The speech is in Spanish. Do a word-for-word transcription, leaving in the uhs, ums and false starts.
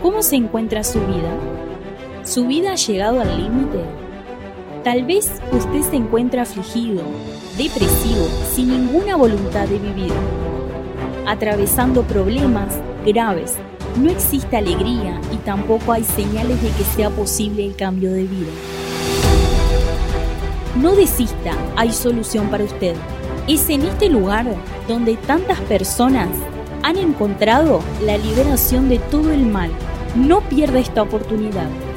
¿Cómo se encuentra su vida? ¿Su vida ha llegado al límite? Tal vez usted se encuentra afligido, depresivo, sin ninguna voluntad de vivir, atravesando problemas graves. No existe alegría y tampoco hay señales de que sea posible el cambio de vida. No desista, hay solución para usted. Es en este lugar donde tantas personas han encontrado la liberación de todo el mal. No pierda esta oportunidad.